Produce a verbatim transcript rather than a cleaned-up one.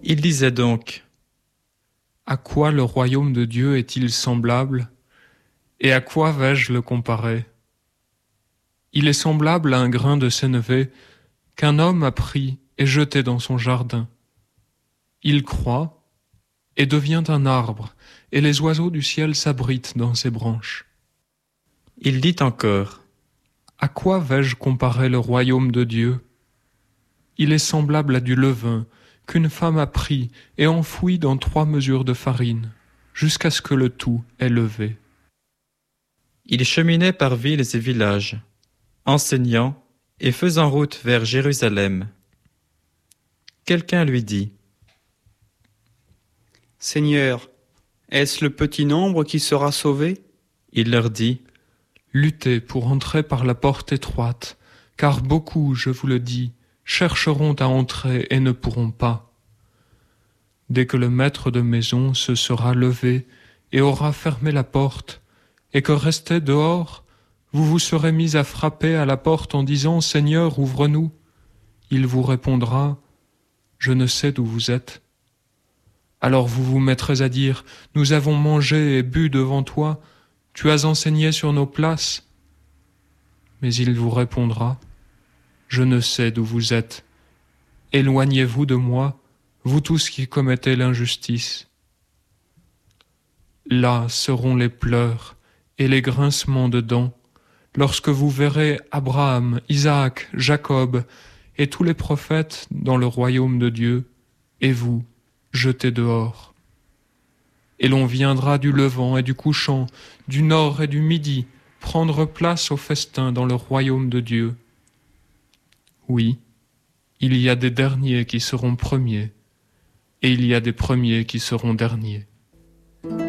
Il disait donc: À quoi le royaume de Dieu est-il semblable, et à quoi vais-je le comparer? Il est semblable à un grain de sénévé qu'un homme a pris et jeté dans son jardin. Il croît et devient un arbre, et les oiseaux du ciel s'abritent dans ses branches. Il dit encore: À quoi vais-je comparer le royaume de Dieu? Il est semblable à du levain qu'une femme a pris et enfoui dans trois mesures de farine, jusqu'à ce que le tout ait levé. Il cheminait par villes et villages, enseignant et faisant route vers Jérusalem. Quelqu'un lui dit: Seigneur, est-ce le petit nombre qui sera sauvé? Il leur dit: Luttez pour entrer par la porte étroite, car beaucoup, je vous le dis, chercheront à entrer et ne pourront pas. Dès que le maître de maison se sera levé et aura fermé la porte, et que resté dehors, vous vous serez mis à frapper à la porte en disant: Seigneur, ouvre-nous. Il vous répondra: Je ne sais d'où vous êtes. Alors vous vous mettrez à dire: Nous avons mangé et bu devant toi, tu as enseigné sur nos places. Mais il vous répondra: Je ne sais d'où vous êtes. Éloignez-vous de moi, vous tous qui commettez l'injustice. Là seront les pleurs et les grincements de dents, lorsque vous verrez Abraham, Isaac, Jacob et tous les prophètes dans le royaume de Dieu, et vous jetés dehors. Et l'on viendra du levant et du couchant, du nord et du midi, prendre place au festin dans le royaume de Dieu. Oui, il y a des derniers qui seront premiers, et il y a des premiers qui seront derniers.